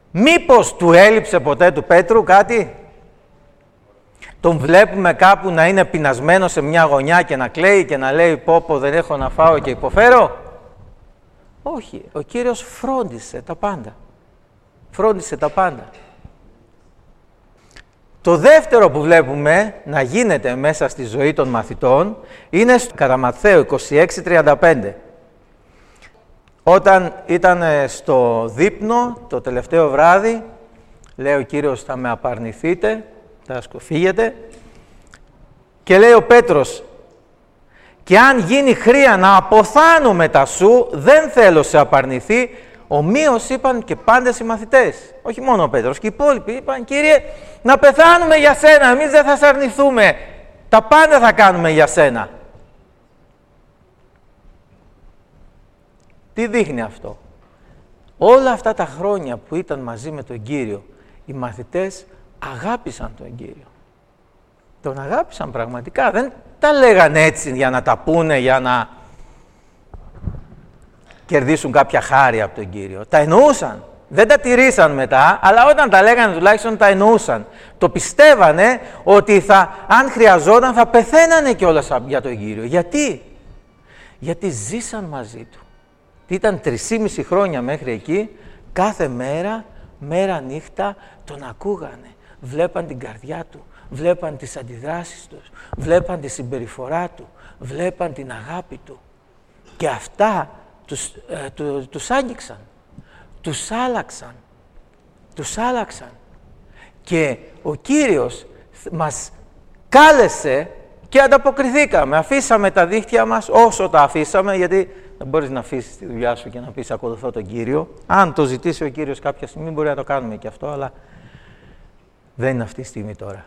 Μήπως του έλειψε ποτέ του Πέτρου κάτι? Τον βλέπουμε κάπου να είναι πεινασμένο σε μια γωνιά και να κλαίει και να λέει πω δεν έχω να φάω και υποφέρω? Όχι, ο Κύριος φρόντισε τα πάντα. Φρόντισε τα πάντα. Το δεύτερο που βλέπουμε να γίνεται μέσα στη ζωή των μαθητών είναι κατά Ματθαίου 26:35. Όταν ήταν στο δείπνο το τελευταίο βράδυ, λέει ο Κύριος θα με απαρνηθείτε, θα σκοφύγετε, και λέει ο Πέτρος, και αν γίνει χρία να αποθάνω μετά σου, δεν θέλω σε απαρνηθεί. Ομοίως είπαν και πάντες οι μαθητές, όχι μόνο ο Πέτρος, και οι υπόλοιποι είπαν, Κύριε, να πεθάνουμε για σένα, εμείς δεν θα σε αρνηθούμε, τα πάντα θα κάνουμε για σένα. Τι δείχνει αυτό? Όλα αυτά τα χρόνια που ήταν μαζί με τον Κύριο, οι μαθητές αγάπησαν τον Κύριο. Τον αγάπησαν πραγματικά, δεν τα λέγανε έτσι για να τα πούνε, για να κερδίσουν κάποια χάρη από τον Κύριο. Τα εννοούσαν. Δεν τα τηρήσαν μετά, αλλά όταν τα λέγανε τουλάχιστον τα εννοούσαν. Το πιστεύανε ότι αν χρειαζόταν θα πεθαίνανε κιόλας για τον Κύριο. Γιατί? Γιατί ζήσαν μαζί του. Ήταν 3,5 χρόνια μέχρι εκεί, κάθε μέρα, μέρα νύχτα τον ακούγανε. Βλέπαν την καρδιά του, βλέπαν τις αντιδράσεις του, βλέπαν τη συμπεριφορά του, βλέπαν την αγάπη του. Και αυτά τους άγγιξαν, τους άλλαξαν. Και ο Κύριος μας κάλεσε και ανταποκριθήκαμε. Αφήσαμε τα δίχτυα μας όσο τα αφήσαμε, γιατί δεν μπορείς να αφήσεις τη δουλειά σου και να πεις ακολουθώ τον Κύριο. Αν το ζητήσει ο Κύριος κάποια στιγμή μπορεί να το κάνουμε και αυτό, αλλά δεν είναι αυτή η στιγμή τώρα.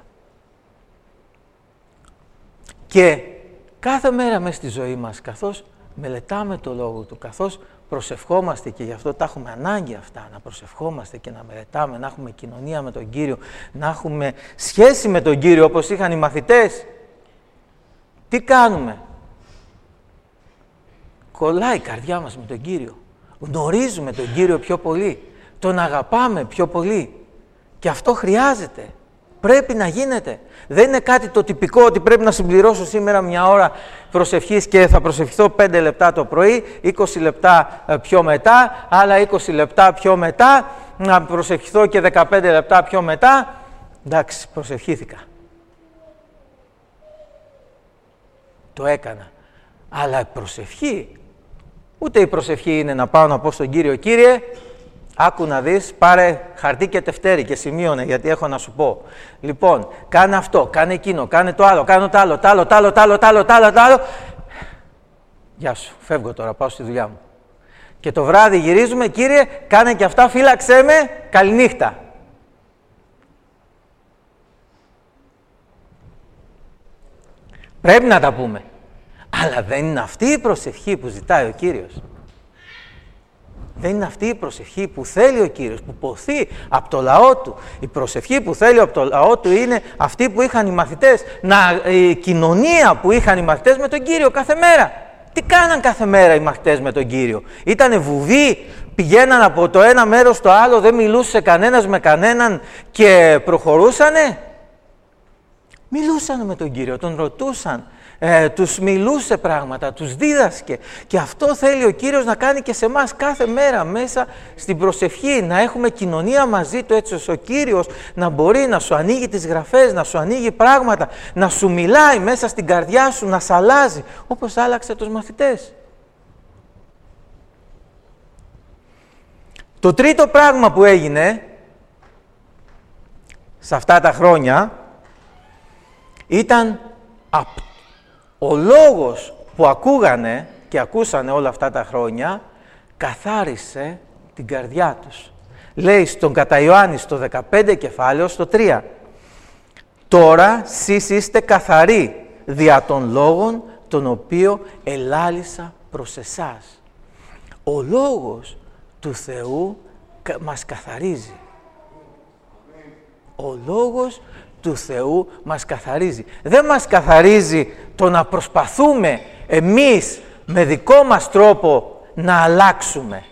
Και κάθε μέρα μέσα στη ζωή μας, καθώς μελετάμε το Λόγο Του, καθώς προσευχόμαστε, και γι' αυτό τα έχουμε ανάγκη αυτά, να προσευχόμαστε και να μελετάμε, να έχουμε κοινωνία με τον Κύριο, να έχουμε σχέση με τον Κύριο όπως είχαν οι μαθητές. Τι κάνουμε? Κολλάει η καρδιά μας με τον Κύριο. Γνωρίζουμε τον Κύριο πιο πολύ. Τον αγαπάμε πιο πολύ. Και αυτό χρειάζεται. Πρέπει να γίνεται. Δεν είναι κάτι το τυπικό ότι πρέπει να συμπληρώσω σήμερα μια ώρα προσευχής και θα προσευχηθώ 5 λεπτά το πρωί, 20 λεπτά πιο μετά, άλλα 20 λεπτά πιο μετά, να προσευχηθώ και 15 λεπτά πιο μετά. Εντάξει, προσευχήθηκα. Το έκανα. Αλλά η προσευχή, ούτε η προσευχή είναι να πάω να πω στον Κύριο, Κύριε, άκου να δεις, πάρε χαρτί και τευτέρι και σημείωνε, γιατί έχω να σου πω. Λοιπόν, κάνε αυτό, κάνε εκείνο, κάνε το άλλο, κάνε το άλλο. Γεια σου, φεύγω τώρα, πάω στη δουλειά μου. Και το βράδυ γυρίζουμε, Κύριε, κάνε και αυτά, φύλαξέ με, καληνύχτα. Πρέπει να τα πούμε. Αλλά δεν είναι αυτή η προσευχή που ζητάει ο Κύριος. Δεν είναι αυτή η προσευχή που θέλει ο Κύριος, που ποθεί από το λαό Του. Η προσευχή που θέλει από το λαό Του είναι αυτή που είχαν οι μαθητές, η κοινωνία που είχαν οι μαθητές με τον Κύριο κάθε μέρα. Τι κάναν κάθε μέρα οι μαθητές με τον Κύριο? Ήτανε βουβοί, πηγαίναν από το ένα μέρος στο άλλο, δεν μιλούσε κανένας με κανέναν και προχωρούσανε? Μιλούσαν με τον Κύριο, τον ρωτούσαν. Τους μιλούσε πράγματα, τους δίδασκε, και αυτό θέλει ο Κύριος να κάνει και σε εμάς κάθε μέρα μέσα στην προσευχή, να έχουμε κοινωνία μαζί Του, έτσι ώστε ο Κύριος να μπορεί να σου ανοίγει τις γραφές, να σου ανοίγει πράγματα, να σου μιλάει μέσα στην καρδιά σου, να σ' αλλάζει όπως άλλαξε τους μαθητές. Το τρίτο πράγμα που έγινε σε αυτά τα χρόνια ήταν ο λόγος που ακούγανε και ακούσανε όλα αυτά τα χρόνια καθάρισε την καρδιά τους. Λέει στον κατά Ιωάννη στο 15 κεφάλαιο στο 3. Τώρα σεις είστε καθαροί δια των λόγων τον οποίο ελάλησα προς εσάς. Ο λόγος του Θεού μας καθαρίζει. Ο λόγος του Θεού μας καθαρίζει. Δεν μας καθαρίζει το να προσπαθούμε εμείς με δικό μας τρόπο να αλλάξουμε.